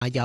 入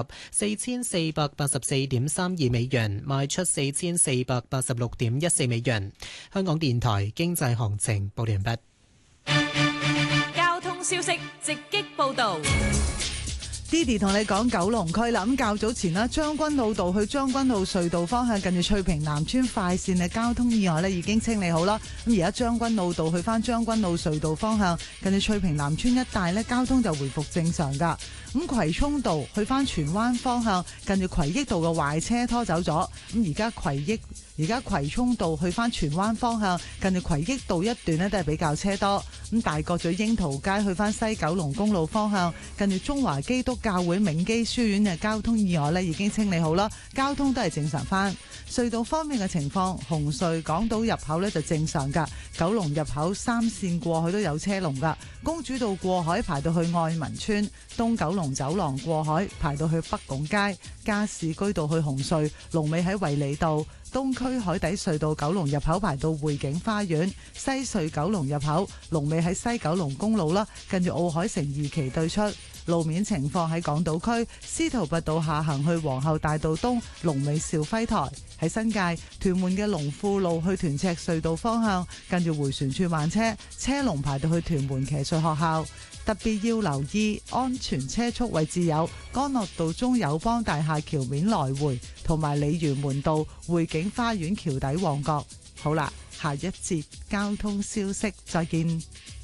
4484.32美元，賣出4486.14美元。香港電台經濟行情報完畢。 交通消息直擊報道。 Didi 同你講九龍區啦，咁較早前啦，將軍澳道去將軍澳隧道方向近住翠屏南村快線嘅交通意外呢已經清理好啦。咁而家將軍澳道去翻將軍澳隧道方向近住翠屏南村一帶呢，交通就回復正常噶。咁葵涌道去翻荃灣方向近住葵益道嘅壞車拖走咗。咁而家葵涌道去翻荃灣方向近住葵益道一段呢都係比較車多。咁大角咀櫻桃街去翻西九龍公路方向近住中華基督教會銘基書院嘅交通意外呢已經清理好啦，交通都係正常翻。隧道方面嘅情況，紅隧港島入口呢就正常噶，九龍入口三線過去都有車龍噶，公主道過海排到去愛民村，東九龍走廊過海排到去北拱街，加士居道去紅隧龍尾喺衛理道，東區海底隧道九龍入口排到匯景花園，西隧九龍入口龍尾喺西九龍公路啦，近住奧海城二期對出。路面情況喺港島區司徒拔道下行去皇后大道東龍尾兆輝台，喺新界屯門嘅龍富路去屯赤隧道方向近住迴旋處慢車，車龍排到去屯門騎術學校。特別要留意安全車速位置有干諾道中友邦大廈橋面來回同埋鯉魚門道匯景花園橋底旺角。好啦，下一節交通消息再見。